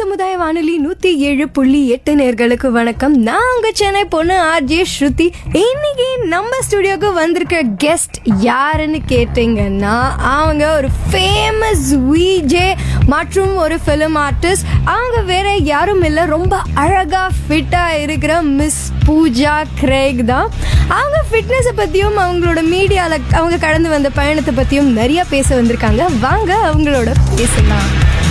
சமுதாய வானொலி 107.8 நேர்களுக்கு வணக்கம். நான் உங்க சென்னை பொண்ணு ஆர்ஜே ஸ்ருதி. இன்னைக்கு நம்ம ஸ்டுடியோக்கு வந்திருக்க கெஸ்ட் யாருன்னு கேட்டீங்கன்னா, அவங்க ஒரு ஃபேமஸ் விஜே மற்றும் ஒரு ஃபிலிம் ஆர்டிஸ்ட். அவங்க வேற யாரும் இல்லை, ரொம்ப அழகா ஃபிட்டா இருக்கிற மிஸ் பூஜா கிரேக் தான். அவங்க ஃபிட்னஸை பற்றியும் அவங்களோட மீடியாவில் அவங்க கடந்து வந்த பயணத்தை பற்றியும் நிறைய பேச வந்திருக்காங்க. வாங்க அவங்களோட பேசலாம்.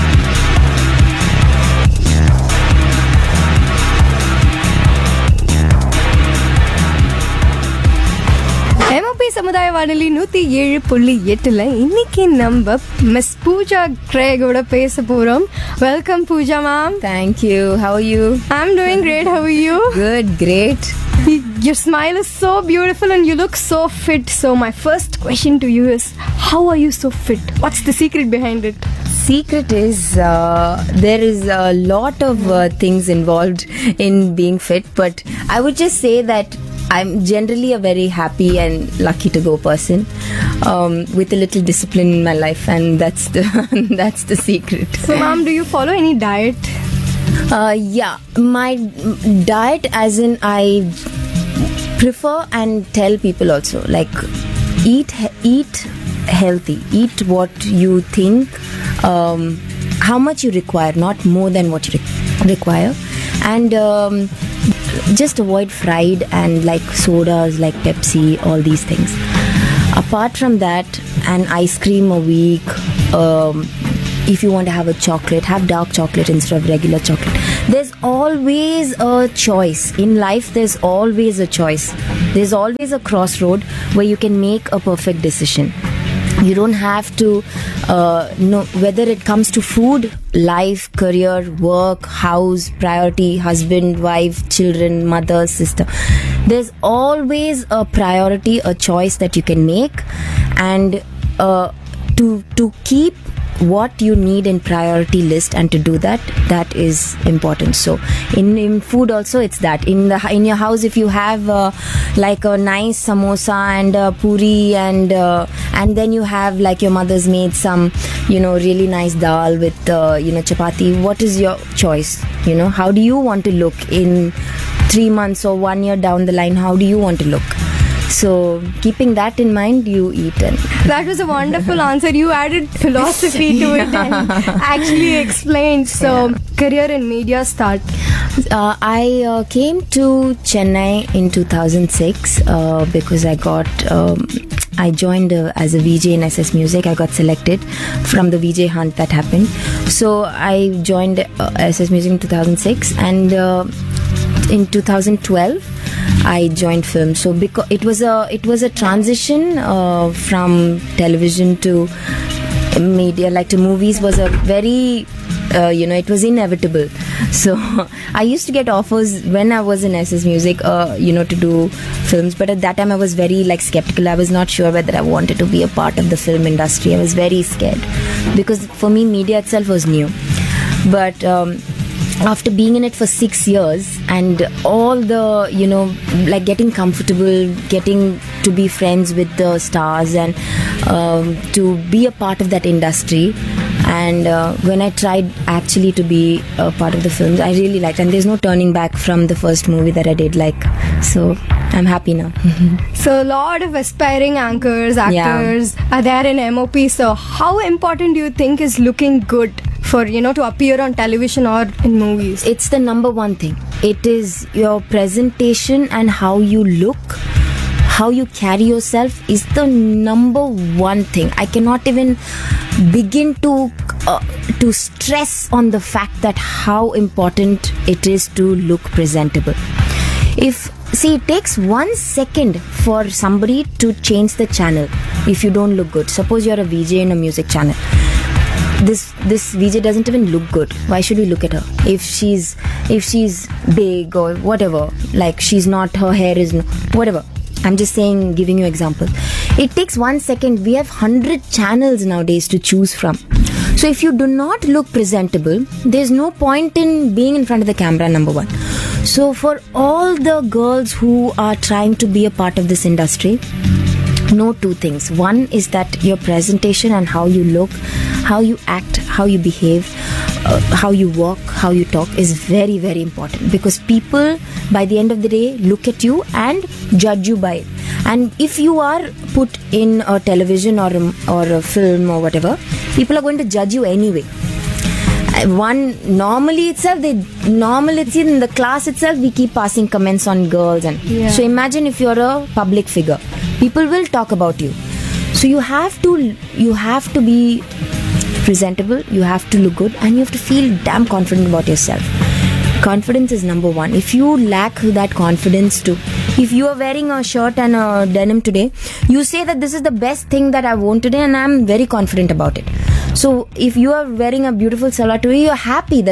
எம்ஓபி சமுதாய வானொலி 107.8 இன்னைக்கு நம்ம மிஸ் பூஜா கிரேகோட பேச போறோம். Welcome Pooja ma'am. Thank you. How are you? I'm doing great. How are you? Good, great. Your smile is so beautiful and you look so fit. So my first question to you is, how are you so fit? What's the secret behind it? Secret is there is a lot of things involved in being fit, but I would just say that I'm generally a very happy and lucky to go person with a little discipline in my life, and that's the secret. So ma'am, do you follow any diet? Yeah, my diet, as in I prefer and tell people also, like eat healthy, eat what you think, how much you require, not more than what you require, and just avoid fried and like sodas like Pepsi, all these things. Apart from that, an ice cream a week. If you want to have a chocolate, have dark chocolate instead of regular chocolate. There's always a choice in life. There's always a choice. There's always a crossroad where you can make a perfect decision. You don't have to know whether it comes to food, life, career, work, house, priority, husband, wife, children, mother, sister. There's always a priority, a choice that you can make, and to keep what you need in priority list, and to do that is important. So in food also, it's that in your house, if you have like a nice samosa and puri and then you have like your mother's made some really nice dal with chapati, what is your choice? How do you want to look in 3 months or 1 year down the line? How do you want to look? So keeping that in mind, you eat. And that was a wonderful answer. You added philosophy to it and actually explained. So career in media start. I came to Chennai in 2006 because I joined as a VJ in SS Music. I got selected from the VJ hunt that happened. So I joined SS Music in 2006, and in 2012 I joined film. So because it was a transition from television to media, like to movies, was a very it was inevitable. So I used to get offers when I was in SS Music to do films, but at that time I was very skeptical. I was not sure whether I wanted to be a part of the film industry. I was very scared because for me media itself was new. But after being in it for 6 years and all the getting comfortable, getting to be friends with the stars, and to be a part of that industry, and when I tried actually to be a part of the films, I really liked, and there's no turning back from the first movie that I did, so I'm happy now. So a lot of aspiring actors are there in MOP. So how important do you think is looking good for to appear on television or in movies? It's the number one thing. It is your presentation, and how you look, how you carry yourself is the number one thing. I cannot even begin to stress on the fact that how important it is to look presentable. It takes 1 second for somebody to change the channel if you don't look good. Suppose you're a VJ in a music channel. This VJ doesn't even look good. Why should we look at her? If she's big or whatever, like she's not, her hair is whatever. I'm just saying, giving you example. It takes 1 second. We have 100 channels nowadays to choose from. So if you do not look presentable, there's no point in being in front of the camera, number one. So for all the girls who are trying to be a part of this industry, know 2 things. One is that your presentation and how you look, how you act, how you behave, how you walk, how you talk is very, very important, because people by the end of the day look at you and judge you by it. And if you are put in a television or a film or whatever, people are going to judge you anyway. Normally it's in the class itself we keep passing comments on girls, and so imagine if you're a public figure, people will talk about you. So you have to be presentable, you have to look good, and you have to feel damn confident about yourself. Confidence is number one. If you lack that confidence too, if you are wearing a shirt and a denim today, you say that this is the best thing that I've worn today and I'm very confident about it. So if you are wearing a beautiful salwar today, you're happy that